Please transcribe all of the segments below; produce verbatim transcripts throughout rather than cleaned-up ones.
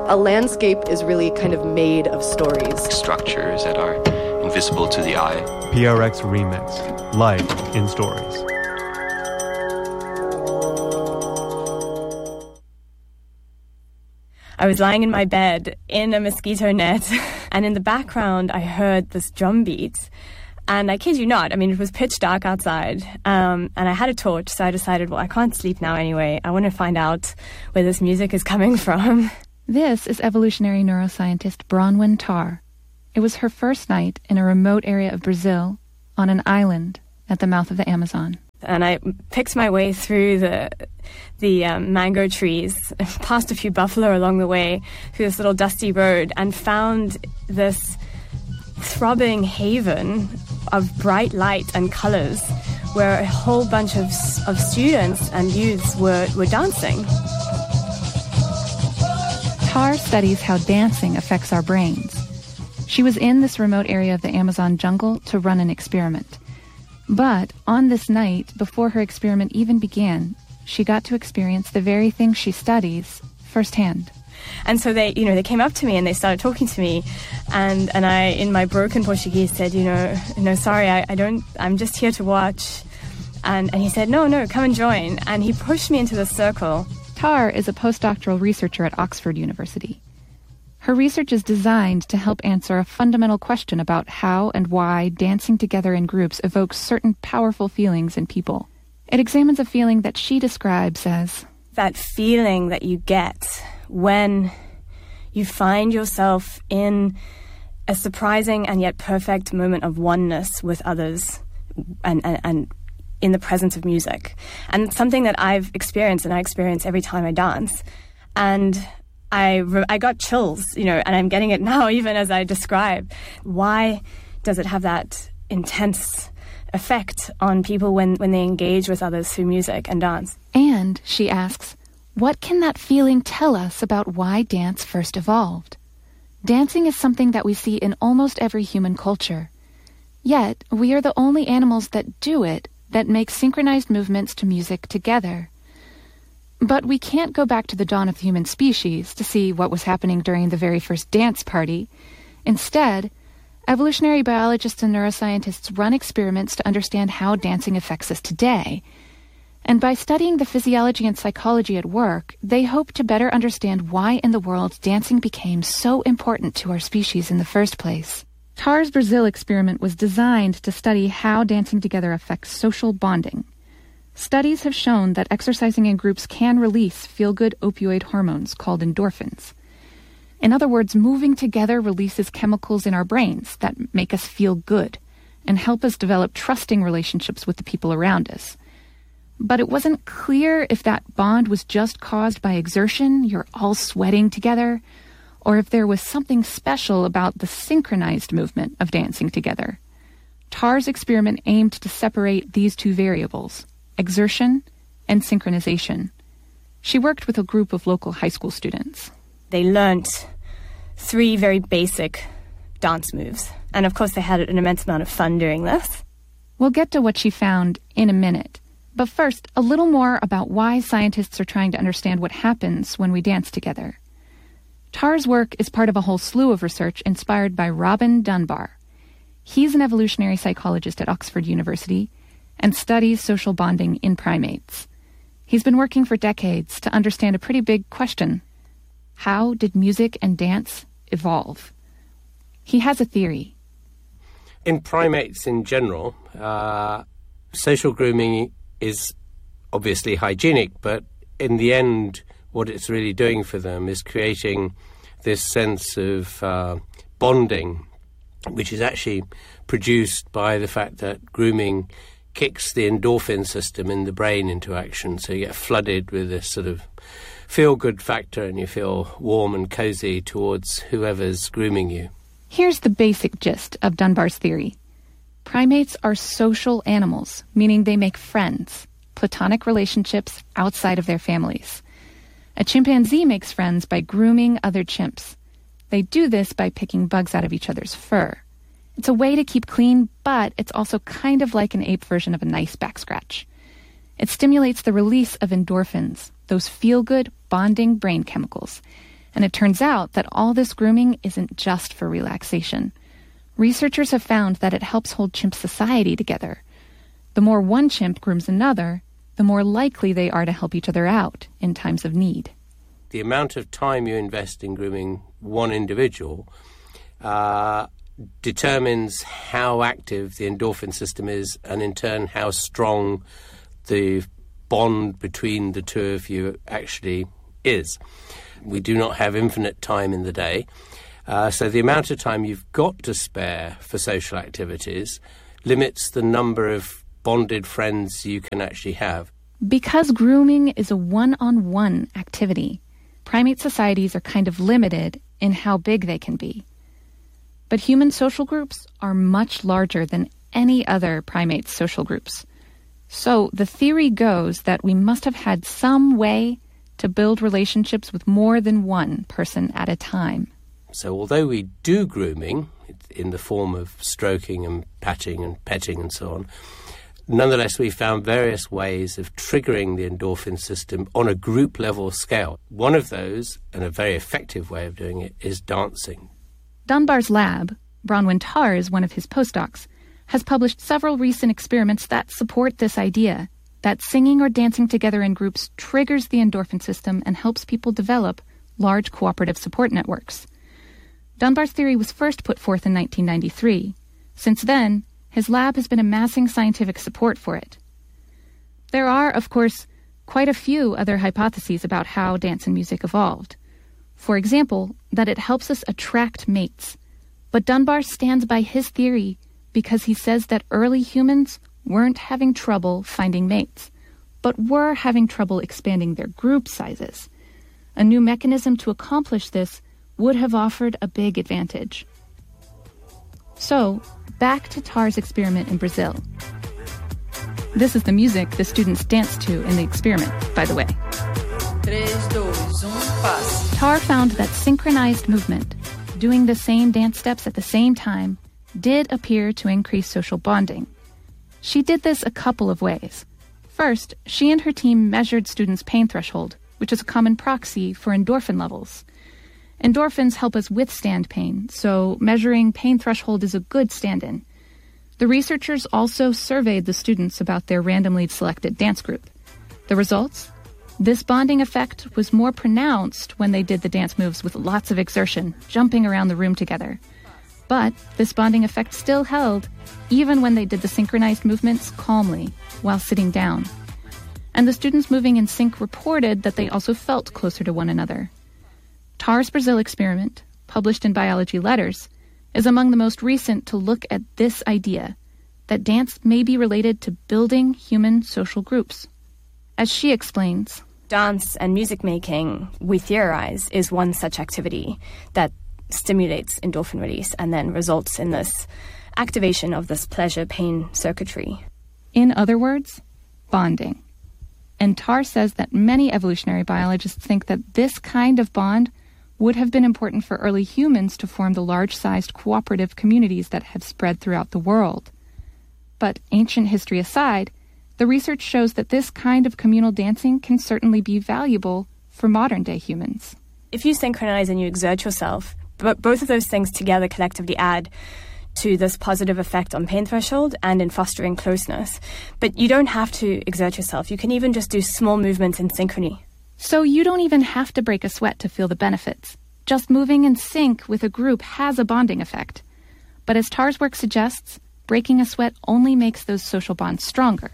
A landscape is really kind of made of stories. Structures that are invisible to the eye. P R X Remix, Life in Stories. I was lying in my bed in a mosquito net, and in the background I heard this drum beat. And I kid you not, I mean, it was pitch dark outside, um, and I had a torch, so I decided, well, I can't sleep now anyway. I want to find out where this music is coming from. This is evolutionary neuroscientist Bronwyn Tarr. It was her first night in a remote area of Brazil, on an island at the mouth of the Amazon. And I picked my way through the the um, mango trees, past a few buffalo along the way, through this little dusty road, and found this throbbing haven of bright light and colors where a whole bunch of of students and youths were, were dancing. Tarr studies how dancing affects our brains. She was in this remote area of the Amazon jungle to run an experiment. But on this night, before her experiment even began, she got to experience the very thing she studies firsthand. And so they, you know, they came up to me and they started talking to me, and, and I, in my broken Portuguese, said, you know, no, sorry, I, I don't, I'm just here to watch. And, and he said, no, no, come and join. And he pushed me into the circle. Tarr is a postdoctoral researcher at Oxford University. Her research is designed to help answer a fundamental question about how and why dancing together in groups evokes certain powerful feelings in people. It examines a feeling that she describes as that feeling that you get when you find yourself in a surprising and yet perfect moment of oneness with others and, and, and in the presence of music. And it's something that I've experienced and I experience every time I dance. And I, I got chills, you know, and I'm getting it now even as I describe. Why does it have that intense effect on people when, when they engage with others through music and dance? And, she asks, what can that feeling tell us about why dance first evolved? Dancing is something that we see in almost every human culture. Yet, we are the only animals that do it, that make synchronized movements to music together. But we can't go back to the dawn of the human species to see what was happening during the very first dance party. Instead, evolutionary biologists and neuroscientists run experiments to understand how dancing affects us today. And by studying the physiology and psychology at work, they hope to better understand why in the world dancing became so important to our species in the first place. Tarr's Brazil experiment was designed to study how dancing together affects social bonding. Studies have shown that exercising in groups can release feel-good opioid hormones called endorphins. In other words, moving together releases chemicals in our brains that make us feel good and help us develop trusting relationships with the people around us. But it wasn't clear if that bond was just caused by exertion, you're all sweating together, or if there was something special about the synchronized movement of dancing together. Tarr's experiment aimed to separate these two variables, exertion and synchronization. She worked with a group of local high school students. They learnt three very basic dance moves. And of course they had an immense amount of fun doing this. We'll get to what she found in a minute. But first, a little more about why scientists are trying to understand what happens when we dance together. Tarr's work is part of a whole slew of research inspired by Robin Dunbar. He's an evolutionary psychologist at Oxford University and studies social bonding in primates. He's been working for decades to understand a pretty big question. How did music and dance evolve? He has a theory. In primates in general, uh, social grooming is obviously hygienic, but in the end, what it's really doing for them is creating this sense of uh, bonding, which is actually produced by the fact that grooming kicks the endorphin system in the brain into action. So you get flooded with this sort of feel-good factor and you feel warm and cozy towards whoever's grooming you. Here's the basic gist of Dunbar's theory. Primates are social animals, meaning they make friends, platonic relationships outside of their families. A chimpanzee makes friends by grooming other chimps. They do this by picking bugs out of each other's fur. It's a way to keep clean, but it's also kind of like an ape version of a nice back scratch. It stimulates the release of endorphins, those feel-good, bonding brain chemicals. And it turns out that all this grooming isn't just for relaxation. Researchers have found that it helps hold chimp society together. The more one chimp grooms another, the more likely they are to help each other out in times of need. The amount of time you invest in grooming one individual uh, determines how active the endorphin system is, and in turn how strong the bond between the two of you actually is. We do not have infinite time in the day, uh, so the amount of time you've got to spare for social activities limits the number of bonded friends you can actually have. Because grooming is a one-on-one activity, primate societies are kind of limited in how big they can be. But human social groups are much larger than any other primate social groups. So the theory goes that we must have had some way to build relationships with more than one person at a time. So although we do grooming in the form of stroking and patting and petting and so on, nonetheless we found various ways of triggering the endorphin system on a group level scale. One of those, and a very effective way of doing it, is dancing. Dunbar's lab, Bronwyn Tarr is one of his postdocs, has published several recent experiments that support this idea, that singing or dancing together in groups triggers the endorphin system and helps people develop large cooperative support networks. Dunbar's theory was first put forth in nineteen ninety-three. Since then, his lab has been amassing scientific support for it. There are, of course, quite a few other hypotheses about how dance and music evolved. For example, that it helps us attract mates. But Dunbar stands by his theory because he says that early humans weren't having trouble finding mates, but were having trouble expanding their group sizes. A new mechanism to accomplish this would have offered a big advantage. So, back to Tarr's experiment in Brazil. This is the music the students danced to in the experiment, by the way. Tarr found that synchronized movement, doing the same dance steps at the same time, did appear to increase social bonding. She did this a couple of ways. First, she and her team measured students' pain threshold, which is a common proxy for endorphin levels. Endorphins help us withstand pain, so measuring pain threshold is a good stand-in. The researchers also surveyed the students about their randomly selected dance group. The results? This bonding effect was more pronounced when they did the dance moves with lots of exertion, jumping around the room together. But this bonding effect still held, even when they did the synchronized movements calmly, while sitting down. And the students moving in sync reported that they also felt closer to one another. Tarr's Brazil experiment, published in Biology Letters, is among the most recent to look at this idea, that dance may be related to building human social groups. As she explains, dance and music making, we theorize, is one such activity that stimulates endorphin release and then results in this activation of this pleasure-pain circuitry. In other words, bonding. And Tarr says that many evolutionary biologists think that this kind of bond would have been important for early humans to form the large-sized cooperative communities that have spread throughout the world. But ancient history aside, the research shows that this kind of communal dancing can certainly be valuable for modern-day humans. If you synchronize and you exert yourself, but both of those things together collectively add to this positive effect on pain threshold and in fostering closeness. But you don't have to exert yourself. You can even just do small movements in synchrony. So you don't even have to break a sweat to feel the benefits. Just moving in sync with a group has a bonding effect. But as Tarr's work suggests, breaking a sweat only makes those social bonds stronger.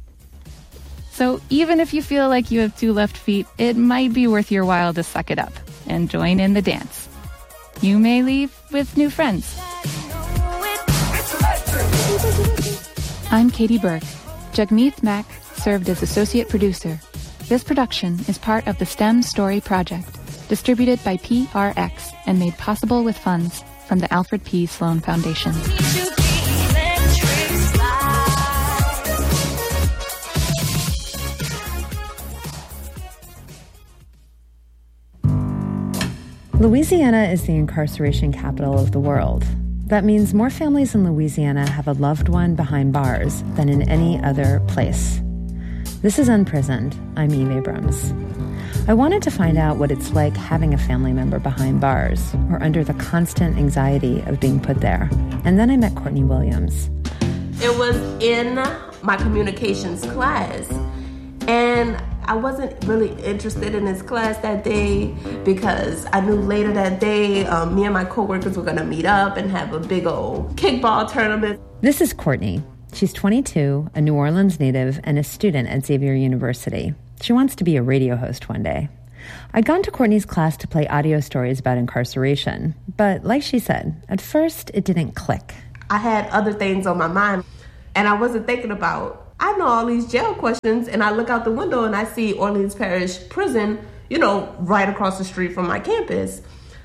So even if you feel like you have two left feet, it might be worth your while to suck it up and join in the dance. You may leave with new friends. I'm Katie Burke. Jagmeet Mack served as associate producer. This production is part of the STEM Story Project, distributed by P R X and made possible with funds from the Alfred P. Sloan Foundation. Louisiana is the incarceration capital of the world. That means more families in Louisiana have a loved one behind bars than in any other place. This is Unprisoned. I'm Eve Abrams. I wanted to find out what it's like having a family member behind bars or under the constant anxiety of being put there. And then I met Courtney Williams. It was in my communications class, and I wasn't really interested in this class that day because I knew later that day um, me and my coworkers were going to meet up and have a big old kickball tournament. This is Courtney. She's twenty-two, a New Orleans native, and a student at Xavier University. She wants to be a radio host one day. I'd gone to Courtney's class to play audio stories about incarceration, but like she said, at first it didn't click. I had other things on my mind, and I wasn't thinking about, I know all these jail questions, and I look out the window and I see Orleans Parish Prison, you know, right across the street from my campus.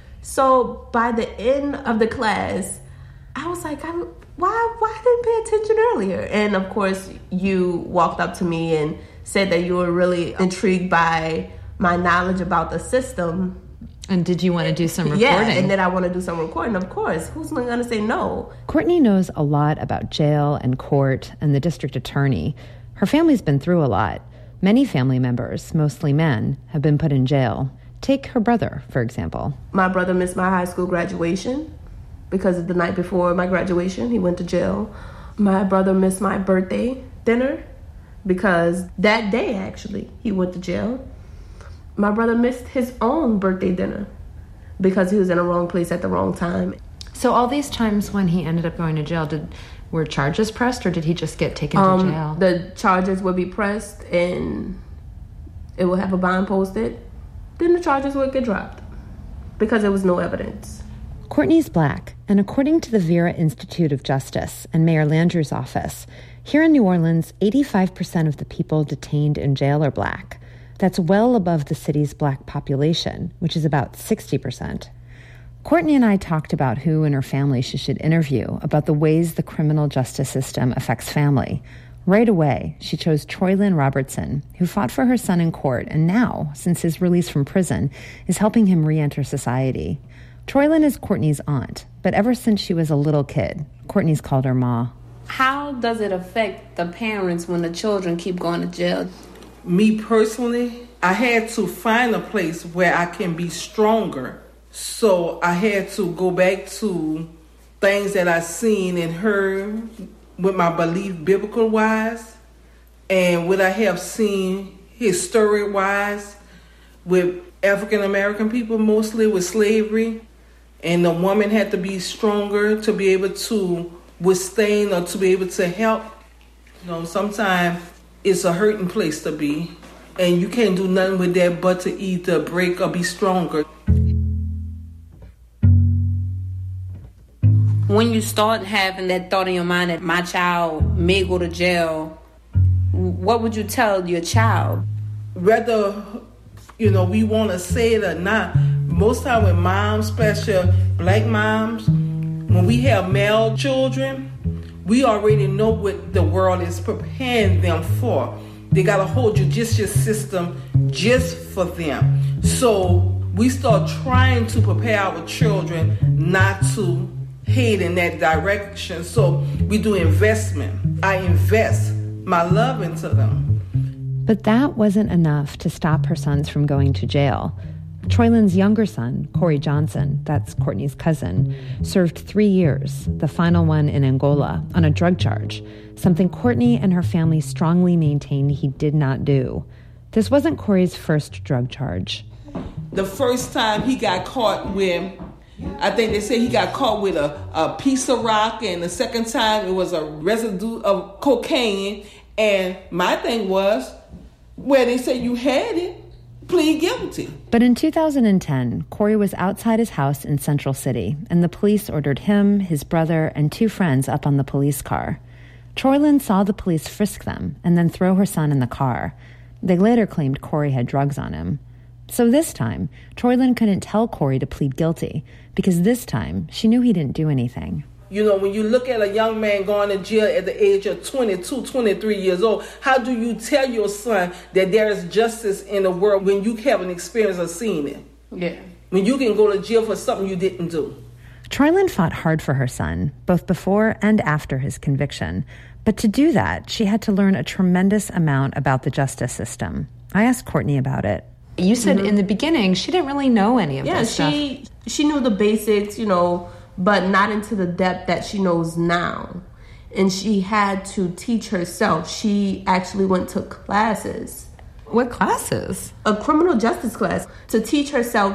So by the end of the class, I was like, I, why, why I didn't pay attention earlier? And of course, you walked up to me and said that you were really intrigued by my knowledge about the system. And did you want to do some recording? Yeah, and then I want to do some recording, of course. Who's going to say no? Courtney knows a lot about jail and court and the district attorney. Her family's been through a lot. Many family members, mostly men, have been put in jail. Take her brother, for example. My brother missed my high school graduation because the night before my graduation, he went to jail. My brother missed my birthday dinner because that day, actually, he went to jail. My brother missed his own birthday dinner because he was in the wrong place at the wrong time. So all these times when he ended up going to jail, did were charges pressed or did he just get taken um, to jail? The charges would be pressed and it would have a bond posted. Then the charges would get dropped because there was no evidence. Courtney's Black, and according to the Vera Institute of Justice and Mayor Landrieu's office, here in New Orleans, eighty-five percent of the people detained in jail are Black. That's well above the city's Black population, which is about sixty percent. Courtney and I talked about who in her family she should interview about the ways the criminal justice system affects family. Right away, she chose Troy-Lyn Robertson, who fought for her son in court and now, since his release from prison, is helping him re-enter society. Troy-Lyn is Courtney's aunt, but ever since she was a little kid, Courtney's called her Ma. How does it affect the parents when the children keep going to jail? Me personally, I had to find a place where I can be stronger. So I had to go back to things that I seen and heard with my belief biblical-wise and what I have seen historic-wise with African-American people, mostly with slavery. And the woman had to be stronger to be able to withstand or to be able to help. You know, sometimes it's a hurting place to be, and you can't do nothing with that but to either break or be stronger. When you start having that thought in your mind that my child may go to jail, what would you tell your child? Whether, you know, we want to say it or not, most time with moms, especially Black moms, when we have male children, we already know what the world is preparing them for. They got a whole judicial system just for them. So we start trying to prepare our children not to head in that direction. So we do investment. I invest my love into them. But that wasn't enough to stop her sons from going to jail. Troy-Lyn's younger son, Corey Johnson, that's Courtney's cousin, served three years, the final one in Angola, on a drug charge, something Courtney and her family strongly maintained he did not do. This wasn't Corey's first drug charge. The first time he got caught with, I think they say he got caught with a, a piece of rock, and the second time it was a residue of cocaine. And my thing was, where they say you had it, plead guilty. But in two thousand ten, Corey was outside his house in Central City, and the police ordered him, his brother, and two friends up on the police car. Troy-Lyn saw the police frisk them and then throw her son in the car. They later claimed Corey had drugs on him. So this time, Troy-Lyn couldn't tell Corey to plead guilty because this time she knew he didn't do anything. You know, when you look at a young man going to jail at the age of twenty-two, twenty-three years old, how do you tell your son that there is justice in the world when you haven't experienced or seen it? Yeah. When you can go to jail for something you didn't do. Troy-Lyn fought hard for her son, both before and after his conviction. But to do that, she had to learn a tremendous amount about the justice system. I asked Courtney about it. You said Mm-hmm. in the beginning she didn't really know any of Yeah, this stuff. she she knew the basics, you know, but not into the depth that she knows now. And she had to teach herself. She actually went to classes. What classes? A criminal justice class to teach herself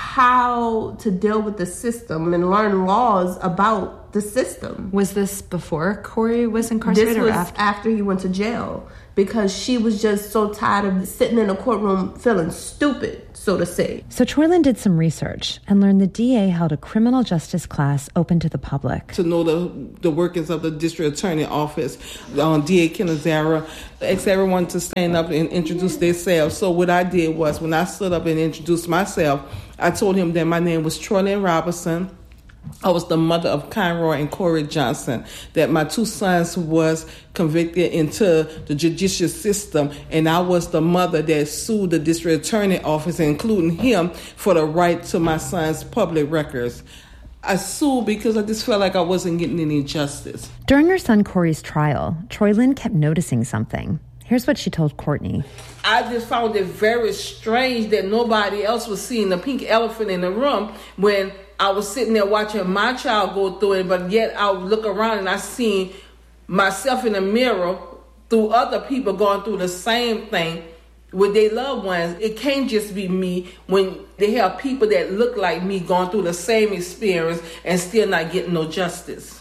how to deal with the system and learn laws about the system. Was this before Corey was incarcerated This was or after? after he went to jail, because she was just so tired of sitting in a courtroom feeling stupid, so to say. So Troyland did some research and learned the D A held a criminal justice class open to the public. To know the the workings of the district attorney office, um, D A Canizaro asked everyone to stand up and introduce themselves. So what I did was, when I stood up and introduced myself, I told him that my name was Troyland Robinson. I was the mother of Conroy and Corey Johnson, that my two sons was convicted into the judicial system, and I was the mother that sued the district attorney office, including him, for the right to my son's public records. I sued because I just felt like I wasn't getting any justice. During her son Corey's trial, Troyland kept noticing something. Here's what she told Courtney. I just found it very strange that nobody else was seeing the pink elephant in the room when I was sitting there watching my child go through it, but yet I would look around and I seen myself in the mirror through other people going through the same thing with their loved ones. It can't just be me when they have people that look like me going through the same experience and still not getting no justice.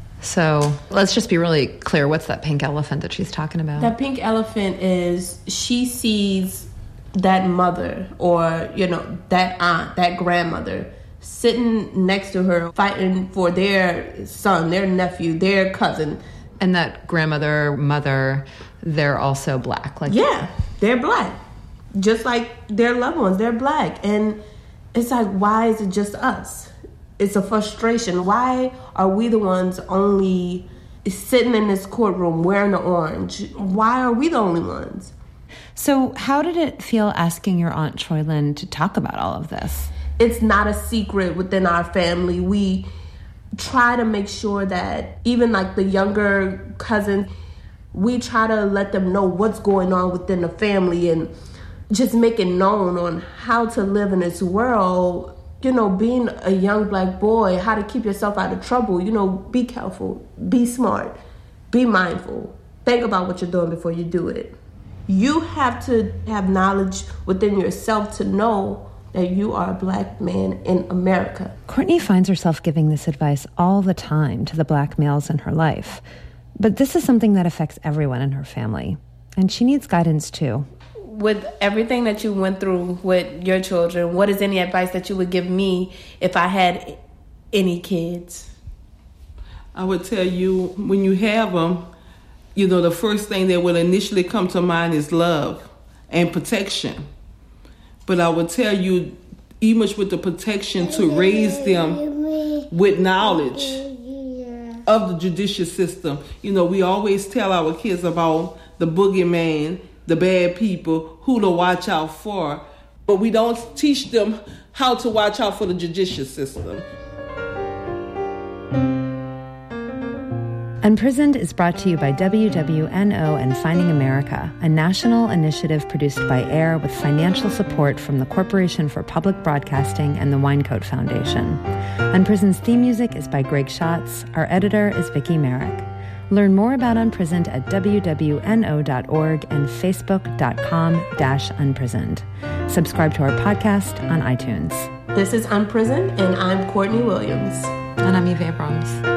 So let's just be really clear. What's that pink elephant that she's talking about? That pink elephant is she sees that mother or, you know, that aunt, that grandmother sitting next to her fighting for their son, their nephew, their cousin. And that grandmother, mother, they're also black. Like Yeah, they're black. Just like their loved ones, they're black. And it's like, why is it just us? It's a frustration. Why are we the ones only sitting in this courtroom wearing the orange? Why are we the only ones? So how did it feel asking your Aunt Troyland to talk about all of this? It's not a secret within our family. We try to make sure that even like the younger cousins, we try to let them know what's going on within the family and just make it known on how to live in this world. You know, being a young black boy, how to keep yourself out of trouble. You know, be careful, be smart, be mindful. Think about what you're doing before you do it. You have to have knowledge within yourself to know that you are a black man in America. Courtney finds herself giving this advice all the time to the black males in her life. But this is something that affects everyone in her family. And she needs guidance too. With everything that you went through with your children, what is any advice that you would give me if I had any kids? I would tell you, when you have them, you know, the first thing that will initially come to mind is love and protection. But I would tell you, even with the protection, to raise them with knowledge of the judicial system. You know, we always tell our kids about the boogeyman, the bad people, who to watch out for, but we don't teach them how to watch out for the judicial system. Unprisoned is brought to you by W W N O and Finding America, a national initiative produced by AIR with financial support from the Corporation for Public Broadcasting and the Winecoat Foundation. Unprisoned's theme music is by Greg Schatz. Our editor is Vicki Merrick. Learn more about Unprisoned at W W N O dot org and Facebook.com dash Unprisoned. Subscribe to our podcast on iTunes. This is Unprisoned, and I'm Courtney Williams. And I'm Eve Abrams.